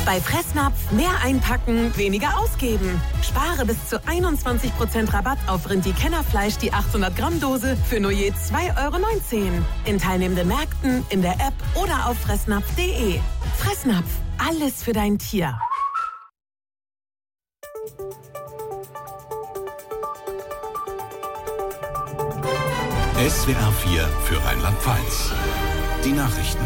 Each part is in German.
Bei Fressnapf mehr einpacken, weniger ausgeben. Spare bis zu 21% Rabatt auf Rindi-Kennerfleisch die 800 Gramm Dose für nur je 2,19 € in teilnehmenden Märkten, in der App oder auf fressnapf.de. Fressnapf, alles für dein Tier. SWR 4 für Rheinland-Pfalz. Die Nachrichten.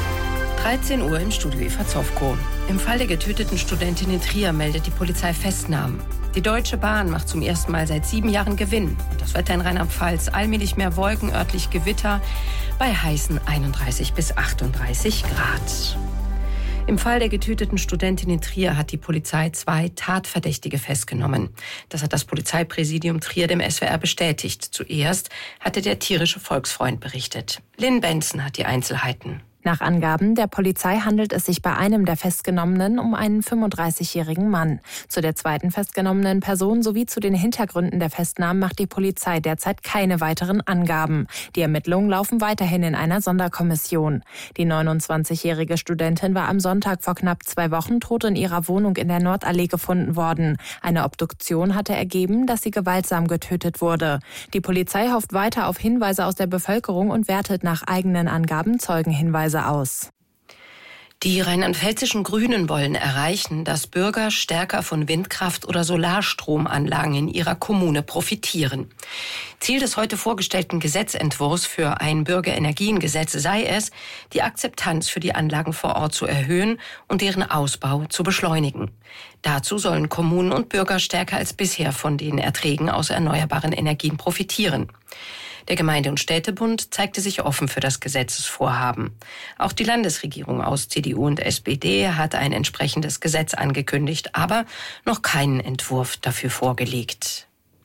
13 Uhr im Studio Eva Zofko. Im Fall der getöteten Studentin in Trier meldet die Polizei Festnahmen. Die Deutsche Bahn macht zum ersten Mal seit 7 Jahren Gewinn. Das Wetter in Rheinland-Pfalz, allmählich mehr Wolken, örtlich Gewitter bei heißen 31 bis 38 Grad. Im Fall der getöteten Studentin in Trier hat die Polizei 2 Tatverdächtige festgenommen. Das hat das Polizeipräsidium Trier dem SWR bestätigt. Zuerst hatte der tierische Volksfreund berichtet. Lynn Benson hat die Einzelheiten. Nach Angaben der Polizei handelt es sich bei einem der Festgenommenen um einen 35-jährigen Mann. Zu der zweiten festgenommenen Person sowie zu den Hintergründen der Festnahmen macht die Polizei derzeit keine weiteren Angaben. Die Ermittlungen laufen weiterhin in einer Sonderkommission. Die 29-jährige Studentin war am Sonntag vor knapp 2 Wochen tot in ihrer Wohnung in der Nordallee gefunden worden. Eine Obduktion hatte ergeben, dass sie gewaltsam getötet wurde. Die Polizei hofft weiter auf Hinweise aus der Bevölkerung und wertet nach eigenen Angaben Zeugenhinweise aus. Die rheinland-pfälzischen Grünen wollen erreichen, dass Bürger stärker von Windkraft- oder Solarstromanlagen in ihrer Kommune profitieren. Ziel des heute vorgestellten Gesetzentwurfs für ein Bürgerenergiengesetz sei es, die Akzeptanz für die Anlagen vor Ort zu erhöhen und deren Ausbau zu beschleunigen. Dazu sollen Kommunen und Bürger stärker als bisher von den Erträgen aus erneuerbaren Energien profitieren. Der Gemeinde- und Städtebund zeigte sich offen für das Gesetzesvorhaben. Auch die Landesregierung aus CDU und SPD hat ein entsprechendes Gesetz angekündigt, aber noch keinen Entwurf dafür vorgelegt.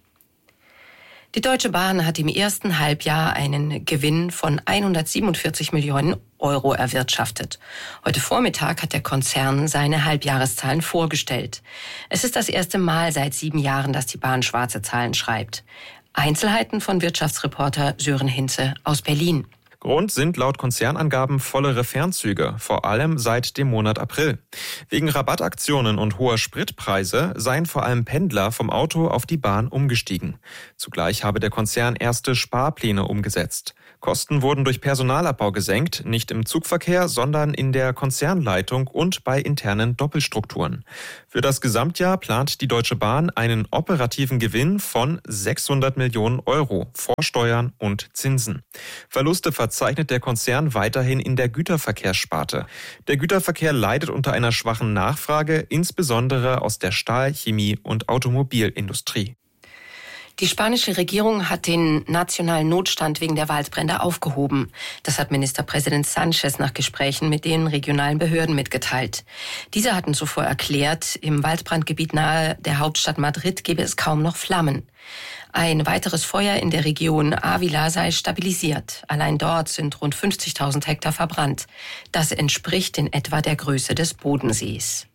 Die Deutsche Bahn hat im ersten Halbjahr einen Gewinn von 147 Millionen Euro erwirtschaftet. Heute Vormittag hat der Konzern seine Halbjahreszahlen vorgestellt. Es ist das erste Mal seit 7 Jahren, dass die Bahn schwarze Zahlen schreibt. Einzelheiten von Wirtschaftsreporter Sören Hinze aus Berlin. Grund sind laut Konzernangaben vollere Fernzüge, vor allem seit dem Monat April. Wegen Rabattaktionen und hoher Spritpreise seien vor allem Pendler vom Auto auf die Bahn umgestiegen. Zugleich habe der Konzern erste Sparpläne umgesetzt. Kosten wurden durch Personalabbau gesenkt, nicht im Zugverkehr, sondern in der Konzernleitung und bei internen Doppelstrukturen. Für das Gesamtjahr plant die Deutsche Bahn einen operativen Gewinn von 600 Millionen Euro vor Steuern und Zinsen. Verluste verzeichnet der Konzern weiterhin in der Güterverkehrssparte. Der Güterverkehr leidet unter einer schwachen Nachfrage, insbesondere aus der Stahl-, Chemie- und Automobilindustrie. Die spanische Regierung hat den nationalen Notstand wegen der Waldbrände aufgehoben. Das hat Ministerpräsident Sánchez nach Gesprächen mit den regionalen Behörden mitgeteilt. Diese hatten zuvor erklärt, im Waldbrandgebiet nahe der Hauptstadt Madrid gebe es kaum noch Flammen. Ein weiteres Feuer in der Region Ávila sei stabilisiert. Allein dort sind rund 50.000 Hektar verbrannt. Das entspricht in etwa der Größe des Bodensees.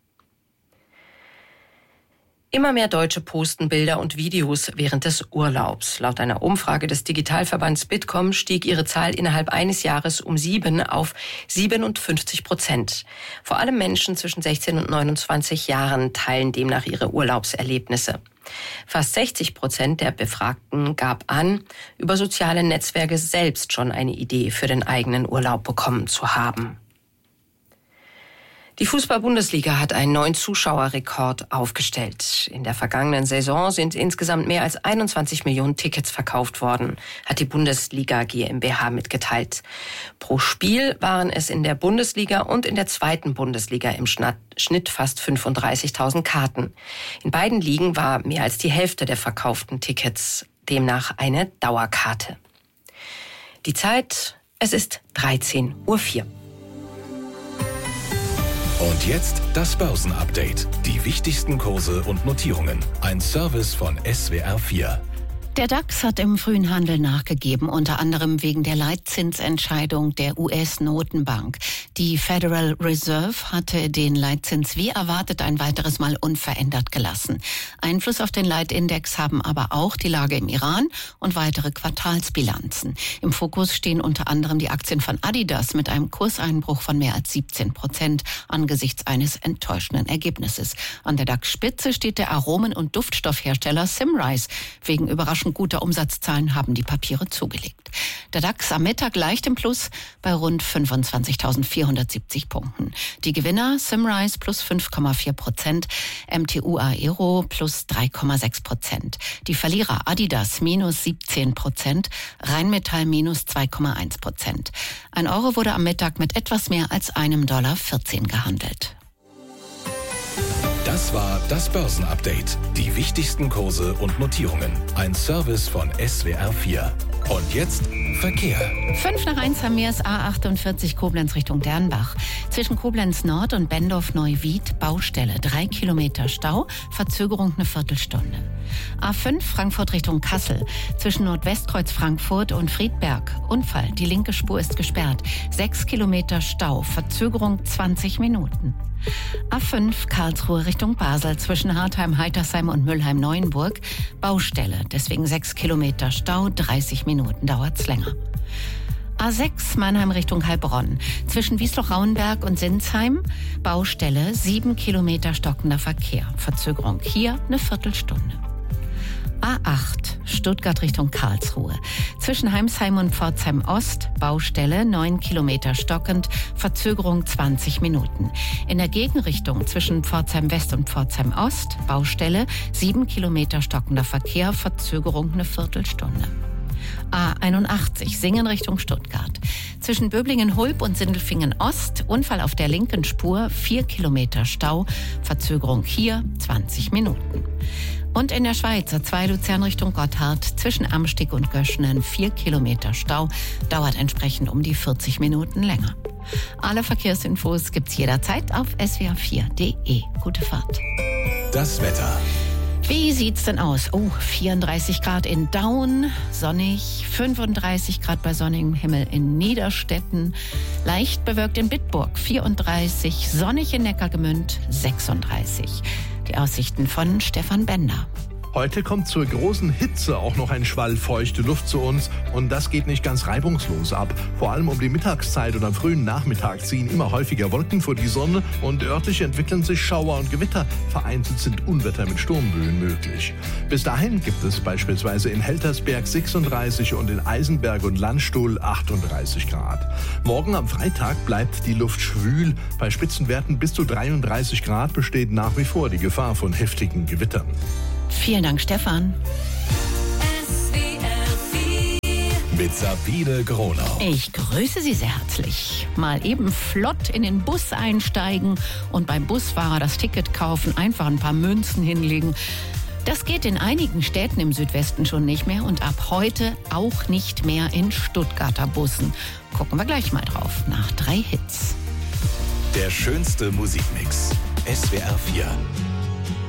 Immer mehr Deutsche posten Bilder und Videos während des Urlaubs. Laut einer Umfrage des Digitalverbands Bitkom stieg ihre Zahl innerhalb eines Jahres um 7 auf 57%. Vor allem Menschen zwischen 16 und 29 Jahren teilen demnach ihre Urlaubserlebnisse. Fast 60% der Befragten gab an, über soziale Netzwerke selbst schon eine Idee für den eigenen Urlaub bekommen zu haben. Die Fußball-Bundesliga hat einen neuen Zuschauerrekord aufgestellt. In der vergangenen Saison sind insgesamt mehr als 21 Millionen Tickets verkauft worden, hat die Bundesliga GmbH mitgeteilt. Pro Spiel waren es in der Bundesliga und in der zweiten Bundesliga im Schnitt fast 35.000 Karten. In beiden Ligen war mehr als die Hälfte der verkauften Tickets demnach eine Dauerkarte. Die Zeit, es ist 13:04 Uhr. Und jetzt das Börsenupdate. Die wichtigsten Kurse und Notierungen. Ein Service von SWR 4. Der DAX hat im frühen Handel nachgegeben, unter anderem wegen der Leitzinsentscheidung der US-Notenbank. Die Federal Reserve hatte den Leitzins wie erwartet ein weiteres Mal unverändert gelassen. Einfluss auf den Leitindex haben aber auch die Lage im Iran und weitere Quartalsbilanzen. Im Fokus stehen unter anderem die Aktien von Adidas mit einem Kurseinbruch von mehr als 17% angesichts eines enttäuschenden Ergebnisses. An der DAX-Spitze steht der Aromen- und Duftstoffhersteller Symrise. Wegen überraschend guter Umsatzzahlen haben die Papiere zugelegt. Der DAX am Mittag leicht im Plus bei rund 25.470 Punkten. Die Gewinner Symrise plus 5,4%, MTU Aero plus 3,6%. Die Verlierer Adidas minus 17%, Rheinmetall minus 2,1%. Ein Euro wurde am Mittag mit etwas mehr als $1,14 gehandelt. Das war das Börsenupdate. Die wichtigsten Kurse und Notierungen. Ein Service von SWR4. Und jetzt Verkehr. 5:05 haben wir es A48 Koblenz Richtung Dernbach. Zwischen Koblenz Nord und Bendorf-Neuwied Baustelle. 3 Kilometer Stau, Verzögerung eine Viertelstunde. A5 Frankfurt Richtung Kassel. Zwischen Nordwestkreuz Frankfurt und Friedberg. Unfall, die linke Spur ist gesperrt. 6 Kilometer Stau, Verzögerung 20 Minuten. A5 Karlsruhe Richtung Basel zwischen Hartheim-Heitersheim und Mülheim-Neuenburg. Baustelle, deswegen 6 Kilometer Stau, 30 Minuten dauert's länger. A6 Mannheim Richtung Heilbronn. Zwischen Wiesloch-Rauenberg und Sinsheim. Baustelle, 7 Kilometer stockender Verkehr. Verzögerung hier eine Viertelstunde. A8 Stuttgart Richtung Karlsruhe. Zwischen Heimsheim und Pforzheim Ost. Baustelle 9 Kilometer stockend. Verzögerung 20 Minuten. In der Gegenrichtung zwischen Pforzheim West und Pforzheim Ost. Baustelle 7 Kilometer stockender Verkehr. Verzögerung eine Viertelstunde. A81 Singen Richtung Stuttgart. Zwischen Böblingen-Hulb und Sindelfingen-Ost, Unfall auf der linken Spur, 4 Kilometer Stau, Verzögerung hier 20 Minuten. Und in der Schweiz A2 Luzern Richtung Gotthard, zwischen Amstig und Göschenen, 4 Kilometer Stau, dauert entsprechend um die 40 Minuten länger. Alle Verkehrsinfos gibt's jederzeit auf swr4.de. Gute Fahrt. Das Wetter. Wie sieht's denn aus? 34 Grad in Daun, sonnig, 35 Grad bei sonnigem Himmel in Niederstetten, leicht bewölkt in Bitburg, 34, sonnig in Neckargemünd, 36. Die Aussichten von Stefan Bender. Heute kommt zur großen Hitze auch noch ein Schwall feuchte Luft zu uns und das geht nicht ganz reibungslos ab. Vor allem um die Mittagszeit und am frühen Nachmittag ziehen immer häufiger Wolken vor die Sonne und örtlich entwickeln sich Schauer und Gewitter. Vereinzelt sind Unwetter mit Sturmböen möglich. Bis dahin gibt es beispielsweise in Heltersberg 36 und in Eisenberg und Landstuhl 38 Grad. Morgen am Freitag bleibt die Luft schwül. Bei Spitzenwerten bis zu 33 Grad besteht nach wie vor die Gefahr von heftigen Gewittern. Vielen Dank, Stefan. Mit Sabine Gronau. Ich grüße Sie sehr herzlich. Mal eben flott in den Bus einsteigen und beim Busfahrer das Ticket kaufen, einfach ein paar Münzen hinlegen. Das geht in einigen Städten im Südwesten schon nicht mehr und ab heute auch nicht mehr in Stuttgarter Bussen. Gucken wir gleich mal drauf, nach 3 Hits. Der schönste Musikmix. SWR4.